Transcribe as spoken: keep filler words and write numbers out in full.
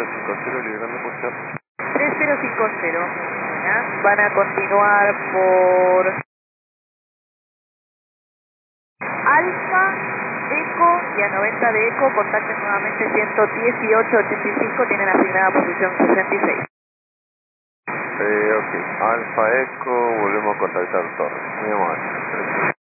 cero cinco cero, liberando posición. tres cero cinco cero. ¿Ya? Van a continuar por Alfa, Eco y a noventa de Eco, contacten nuevamente ciento dieciocho ochenta y cinco, tienen asignada posición sesenta y seis. Eh, ok, Alfa Eco, volvemos a contactar torre. Muy amable.